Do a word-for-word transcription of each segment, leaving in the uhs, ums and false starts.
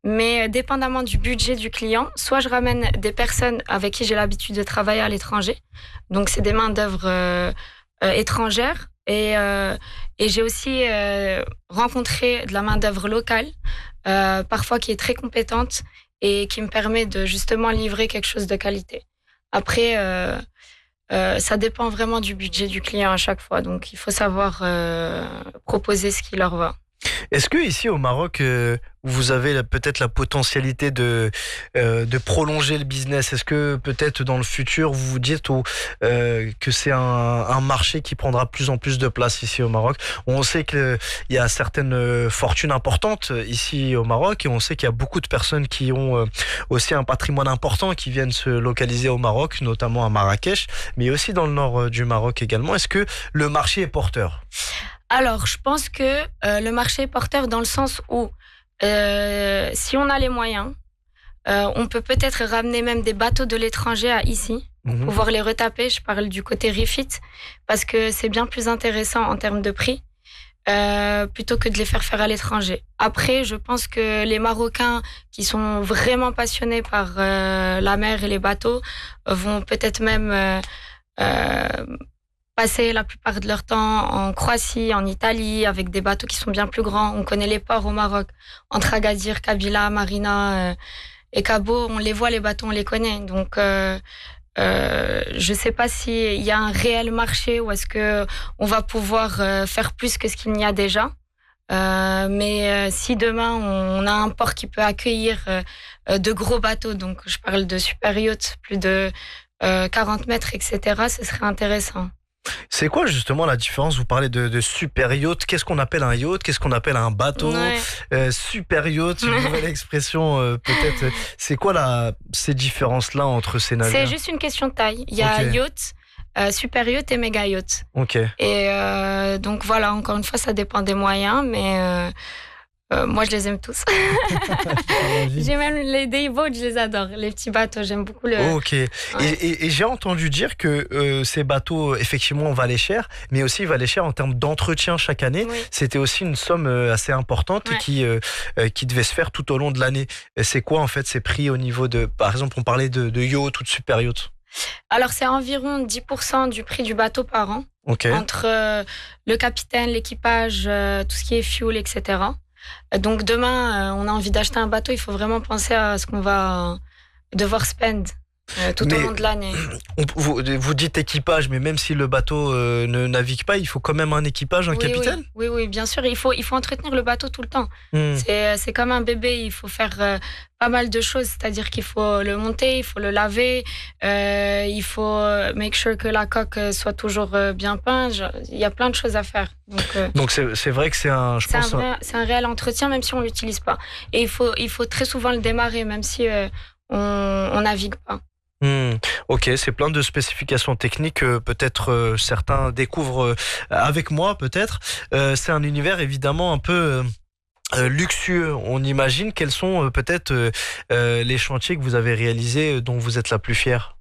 Mais dépendamment du budget du client, soit je ramène des personnes avec qui j'ai l'habitude de travailler à l'étranger. Donc, c'est des main-d'œuvre euh, euh, étrangères. Et, euh, et j'ai aussi euh, rencontré de la main-d'œuvre locale, euh, parfois qui est très compétente et qui me permet de justement livrer quelque chose de qualité. Après, euh, euh, ça dépend vraiment du budget du client à chaque fois. Donc, il faut savoir euh, proposer ce qui leur va. Est-ce que ici au Maroc, euh, vous avez la, peut-être la potentialité de, euh, de prolonger le business? Est-ce que peut-être dans le futur, vous vous dites ou, euh, que c'est un, un marché qui prendra de plus en plus de place ici au Maroc? On sait qu'il y a certaines fortunes importantes ici au Maroc et on sait qu'il y a beaucoup de personnes qui ont euh, aussi un patrimoine important qui viennent se localiser au Maroc, notamment à Marrakech, mais aussi dans le nord du Maroc également. Est-ce que le marché est porteur? Alors, je pense que euh, le marché est porteur dans le sens où, euh, si on a les moyens, euh, on peut peut-être ramener même des bateaux de l'étranger à ici, pour mmh. pouvoir les retaper. Je parle du côté refit, parce que c'est bien plus intéressant en termes de prix, euh, plutôt que de les faire faire à l'étranger. Après, je pense que les Marocains qui sont vraiment passionnés par euh, la mer et les bateaux vont peut-être même... Euh, euh, passer la plupart de leur temps en Croatie, en Italie, avec des bateaux qui sont bien plus grands. On connaît les ports au Maroc, entre Agadir, Kabila, Marina euh, et Cabo. On les voit, les bateaux, on les connaît. Donc, euh, euh, je ne sais pas s'il y a un réel marché ou est-ce qu'on va pouvoir euh, faire plus que ce qu'il y a déjà. Euh, mais euh, si demain, on a un port qui peut accueillir euh, de gros bateaux, donc je parle de super yachts, plus de euh, quarante mètres, et cetera, ce serait intéressant. C'est quoi justement la différence? Vous parlez de, de super yacht. Qu'est-ce qu'on appelle un yacht? Qu'est-ce qu'on appelle un bateau? Ouais. euh, Super yacht, une nouvelle expression euh, peut-être. C'est quoi la, ces différences-là entre ces navires? C'est juste une question de taille. Il y a okay. yacht, euh, super yacht et méga yacht. Ok. Et euh, donc voilà, encore une fois, ça dépend des moyens, mais... Euh, Euh, moi, je les aime tous. J'ai même les dayboats, je les adore. Les petits bateaux, j'aime beaucoup le... Ok. Ouais. Et, et, et j'ai entendu dire que euh, ces bateaux, effectivement, valaient cher, mais aussi ils valaient cher en termes d'entretien chaque année. Oui. C'était aussi une somme euh, assez importante ouais. qui, euh, euh, qui devait se faire tout au long de l'année. C'est quoi, en fait, ces prix au niveau de... Par exemple, on parlait de, de yacht ou de super yacht? Alors, c'est environ dix pour cent du prix du bateau par an. Okay. Entre euh, le capitaine, l'équipage, euh, tout ce qui est fuel, et cetera. Donc demain, on a envie d'acheter un bateau, il faut vraiment penser à ce qu'on va devoir spend euh, tout mais au long de l'année. Vous, vous dites équipage, mais même si le bateau euh, ne navigue pas, il faut quand même un équipage, un oui, capitaine? Oui, oui, oui, bien sûr. Il faut, il faut entretenir le bateau tout le temps. Mm. C'est, c'est comme un bébé, il faut faire euh, pas mal de choses. C'est-à-dire qu'il faut le monter, il faut le laver, euh, il faut make sure que la coque soit toujours bien peinte. Il y a plein de choses à faire. Donc, euh, Donc c'est, c'est vrai que c'est un... Je c'est, pense un vrai, un... c'est un réel entretien, même si on ne l'utilise pas. Et il faut, il faut très souvent le démarrer, même si euh, on ne navigue pas. Mmh, ok, c'est plein de spécifications techniques que peut-être euh, certains découvrent euh, avec moi, peut-être. Euh, c'est un univers évidemment un peu euh, luxueux, on imagine. Quels sont euh, peut-être euh, euh, les chantiers que vous avez réalisés dont vous êtes la plus fière?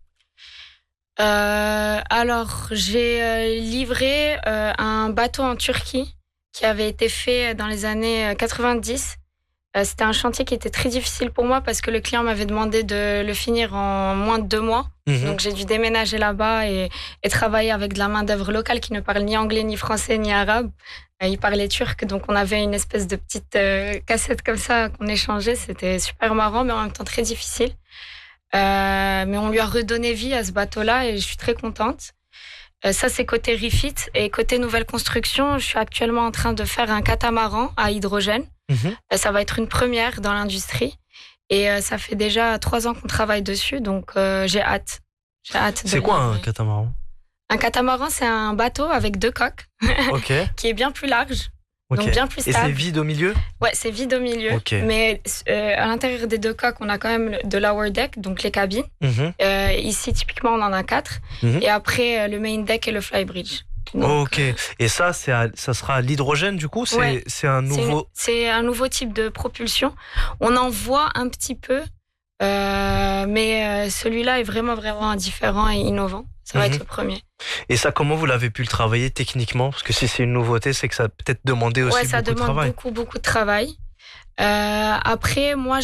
euh, Alors, j'ai euh, livré euh, un bateau en Turquie qui avait été fait dans les années quatre-vingt-dix. C'était un chantier qui était très difficile pour moi parce que le client m'avait demandé de le finir en moins de deux mois. Mmh. Donc, j'ai dû déménager là-bas et, et travailler avec de la main-d'œuvre locale qui ne parle ni anglais, ni français, ni arabe. Il parlait turc, donc on avait une espèce de petite euh, cassette comme ça qu'on échangeait. C'était super marrant, mais en même temps très difficile. Euh, mais on lui a redonné vie à ce bateau-là et je suis très contente. Euh, ça, c'est côté refit. Et côté nouvelle construction, je suis actuellement en train de faire un catamaran à hydrogène. Mmh. Ça va être une première dans l'industrie et euh, ça fait déjà trois ans qu'on travaille dessus, donc euh, j'ai hâte. J'ai hâte. C'est quoi un catamaran? Un catamaran, c'est un bateau avec deux coques okay. qui est bien plus large, okay. donc bien plus stable. Et c'est vide au milieu? Ouais, c'est vide au milieu, okay. mais euh, à l'intérieur des deux coques, on a quand même de lower deck, donc les cabines. Mmh. Euh, ici, typiquement, on en a quatre. Mmh. Et après, euh, le main deck et le flybridge. Donc, ok, et ça, c'est à, ça sera à l'hydrogène du coup? C'est, ouais, c'est un nouveau... C'est, une, c'est un nouveau type de propulsion. On en voit un petit peu, euh, mais euh, celui-là est vraiment, vraiment différent et innovant. Ça va mm-hmm. être le premier. Et ça, comment vous l'avez pu le travailler techniquement? Parce que si c'est une nouveauté, c'est que ça a peut-être demandé aussi ouais, beaucoup de travail. Ouais, ça demande beaucoup, beaucoup de travail. Euh, après, moi,